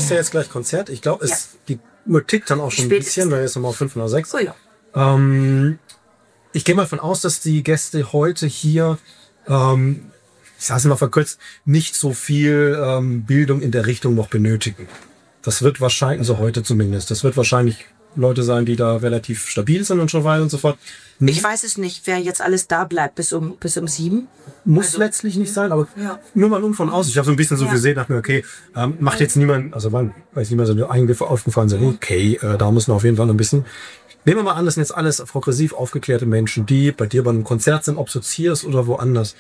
hast ja jetzt gleich Konzert. Ich glaube, die Uhr tickt dann auch schon ein bisschen, weil jetzt nochmal 5 oder 6. Oh ja. Ich gehe mal davon aus, dass die Gäste heute hier, ich sage es mal verkürzt, nicht so viel Bildung in der Richtung noch benötigen. Das wird wahrscheinlich, also heute zumindest, das wird wahrscheinlich Leute sein, die da relativ stabil sind und so weiter und so fort. Ich weiß es nicht, wer jetzt alles da bleibt bis um 7. Muss letztlich nicht sein, aber nur mal von außen. Ich habe so ein bisschen so gesehen, dachte mir, okay, macht jetzt niemand, also weil es niemand so eigentlich aufgefallen sind, okay, da müssen wir auf jeden Fall ein bisschen. Nehmen wir mal an, das sind jetzt alles progressiv aufgeklärte Menschen, die bei dir bei einem Konzert sind, ob es jetzt hier ist oder woanders.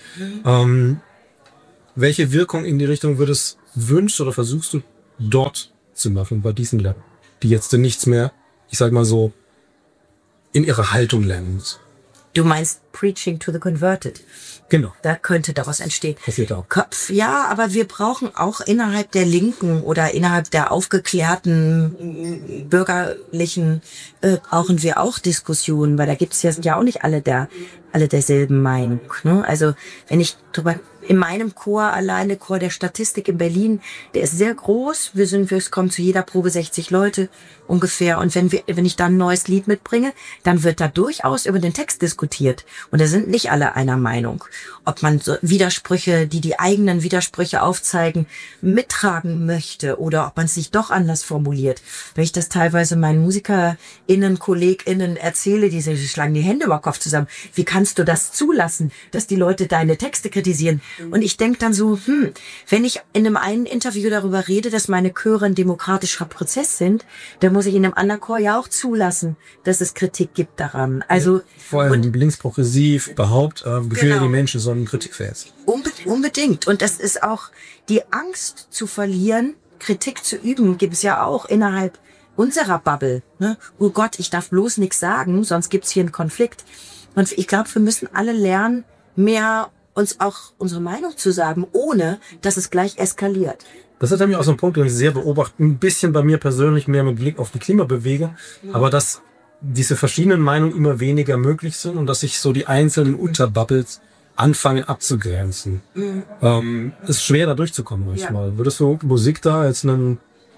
Welche Wirkung in die Richtung wünschst oder versuchst du dort zu machen, bei diesen Leuten, die jetzt nichts mehr, ich sag mal so, in ihrer Haltung lernen? Du meinst Preaching to the Converted? Genau. Da könnte daraus entstehen. Passiert auch. Ja, aber wir brauchen auch innerhalb der Linken oder innerhalb der aufgeklärten bürgerlichen brauchen wir auch Diskussionen, weil da sind ja auch nicht alle derselben Meinung. Ne? Also wenn ich in meinem Chor alleine, Chor der Statistik in Berlin, der ist sehr groß. Es kommen zu jeder Probe 60 Leute ungefähr. Und wenn ich dann ein neues Lied mitbringe, dann wird da durchaus über den Text diskutiert. Und da sind nicht alle einer Meinung. Ob man so Widersprüche, die eigenen Widersprüche aufzeigen, mittragen möchte oder ob man es sich doch anders formuliert. Wenn ich das teilweise meinen MusikerInnen, KollegInnen erzähle, die schlagen die Hände über den Kopf zusammen. Wie kannst du das zulassen, dass die Leute deine Texte kritisieren? Und ich denke dann so, wenn ich in einem einen Interview darüber rede, dass meine Chöre ein demokratischer Prozess sind, dann muss ich in einem anderen Chor ja auch zulassen, dass es Kritik gibt daran. Also vor allem linksprogressiv überhaupt, Gefühle, die Menschen sollen kritikfähig. Unbedingt. Und das ist auch die Angst zu verlieren, Kritik zu üben, gibt es ja auch innerhalb unserer Bubble. Ne? Oh Gott, ich darf bloß nichts sagen, sonst gibt's hier einen Konflikt. Und ich glaube, wir müssen alle lernen, mehr uns auch unsere Meinung zu sagen, ohne dass es gleich eskaliert. Das ist nämlich auch so ein Punkt, den ich sehr beobachte, ein bisschen bei mir persönlich mehr mit Blick auf die Klimabewegung, aber dass diese verschiedenen Meinungen immer weniger möglich sind und dass sich so die einzelnen Unterbubbles anfangen abzugrenzen. Ist schwer, da durchzukommen manchmal. Würdest du Musik da als eine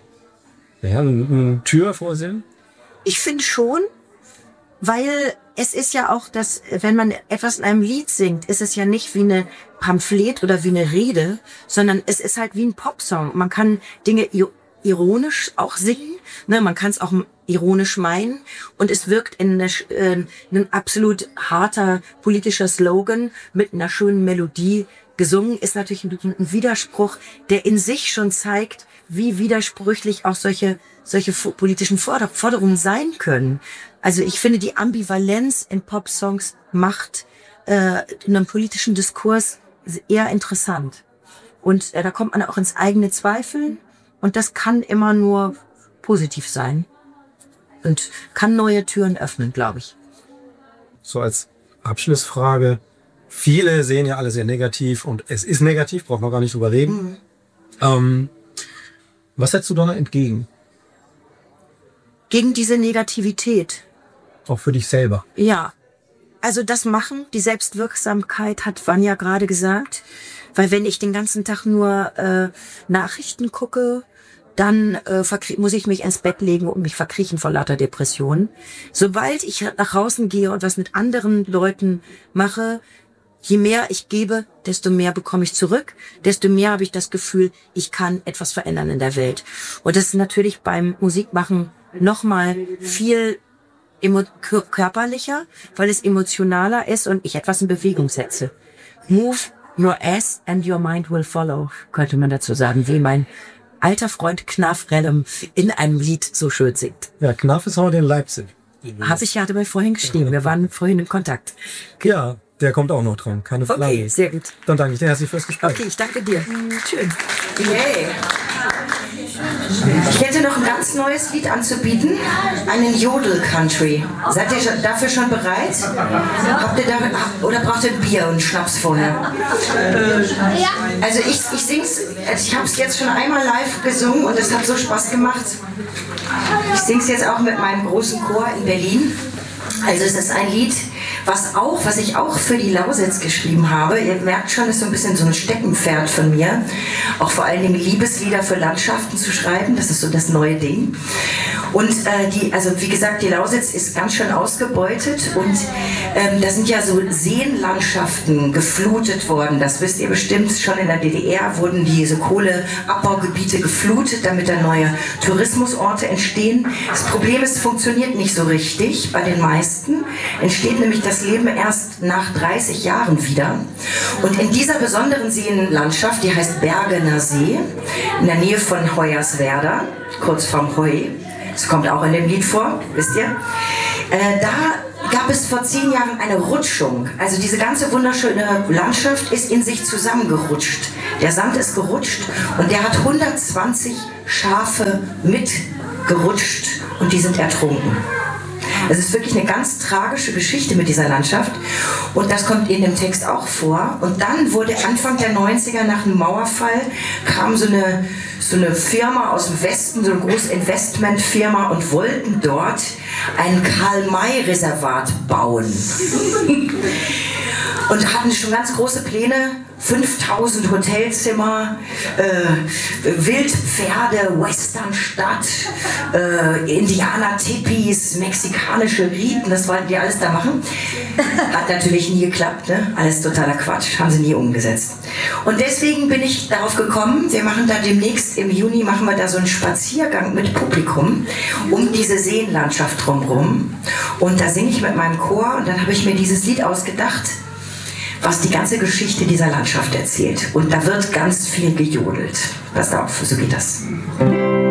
Tür vorsehen? Ich finde schon, weil es ist ja auch, dass wenn man etwas in einem Lied singt, ist es ja nicht wie eine Pamphlet oder wie eine Rede, sondern es ist halt wie ein Popsong. Man kann Dinge ironisch auch singen, ne? Man kann es auch ironisch meinen und es wirkt in ein absolut harter politischer Slogan mit einer schönen Melodie gesungen, ist natürlich ein Widerspruch, der in sich schon zeigt, wie widersprüchlich auch solche politischen Forderungen sein können. Also ich finde, die Ambivalenz in Popsongs macht in einem politischen Diskurs eher interessant. Und da kommt man auch ins eigene Zweifeln und das kann immer nur positiv sein und kann neue Türen öffnen, glaube ich. So als Abschlussfrage. Viele sehen ja alle sehr negativ und es ist negativ, braucht man gar nicht drüber reden. Was setzt du da entgegen? Gegen diese Negativität. Auch für dich selber? Ja. Also das Machen, die Selbstwirksamkeit hat Vanja gerade gesagt. Weil wenn ich den ganzen Tag nur Nachrichten gucke, dann muss ich mich ins Bett legen und mich verkriechen vor lauter Depressionen. Sobald ich nach draußen gehe und was mit anderen Leuten mache, je mehr ich gebe, desto mehr bekomme ich zurück, desto mehr habe ich das Gefühl, ich kann etwas verändern in der Welt. Und das ist natürlich beim Musikmachen nochmal viel körperlicher, weil es emotionaler ist und ich etwas in Bewegung setze. Move your ass and your mind will follow, könnte man dazu sagen, wie mein alter Freund Knaf Rellem in einem Lied so schön singt. Ja, Knaf ist heute in Leipzig. Habe ich ja dabei vorhin geschrieben. Wir waren vorhin in Kontakt. Ja, der kommt auch noch dran. Keine Frage. Okay, sehr gut. Dann danke ich dir herzlich fürs Gespräch. Okay, ich danke dir. Schön. Yay. Ich hätte noch ein ganz neues Lied anzubieten. Einen Jodel-Country. Seid ihr dafür schon bereit? Habt ihr oder braucht ihr ein Bier und Schnaps vorher? Also ich sing's, ich habe es jetzt schon einmal live gesungen und es hat so Spaß gemacht. Ich sing's jetzt auch mit meinem großen Chor in Berlin. Also es ist ein Lied, Was ich auch für die Lausitz geschrieben habe, ihr merkt schon, ist so ein bisschen so ein Steckenpferd von mir, auch vor allen Dingen Liebeslieder für Landschaften zu schreiben, das ist so das neue Ding. Und also wie gesagt, die Lausitz ist ganz schön ausgebeutet und da sind ja so Seenlandschaften geflutet worden, das wisst ihr bestimmt, schon in der DDR wurden diese Kohleabbaugebiete geflutet, damit da neue Tourismusorte entstehen. Das Problem ist, es funktioniert nicht so richtig bei den meisten, entsteht nämlich das Leben erst nach 30 Jahren wieder. Und in dieser besonderen Seenlandschaft, die heißt Bergener See, in der Nähe von Hoyerswerda, kurz vorm Heu, das kommt auch in dem Lied vor, wisst ihr, da gab es vor 10 Jahren eine Rutschung. Also diese ganze wunderschöne Landschaft ist in sich zusammengerutscht. Der Sand ist gerutscht und der hat 120 Schafe mitgerutscht und die sind ertrunken. Es ist wirklich eine ganz tragische Geschichte mit dieser Landschaft und das kommt in dem Text auch vor. Und dann wurde Anfang der 90er nach dem Mauerfall, kam so eine Firma aus dem Westen, so eine große Investmentfirma und wollten dort ein Karl-May-Reservat bauen. Und hatten schon ganz große Pläne, 5000 Hotelzimmer, Wildpferde, Westernstadt, Indianer-Tipis, mexikanische Riten, das wollten die alles da machen. Hat natürlich nie geklappt, ne? Alles totaler Quatsch, haben sie nie umgesetzt. Und deswegen bin ich darauf gekommen, wir machen da demnächst, im Juni machen wir da so einen Spaziergang mit Publikum um diese Seenlandschaft drumherum. Und da singe ich mit meinem Chor und dann habe ich mir dieses Lied ausgedacht, was die ganze Geschichte dieser Landschaft erzählt. Und da wird ganz viel gejodelt. Pass auf, so geht das.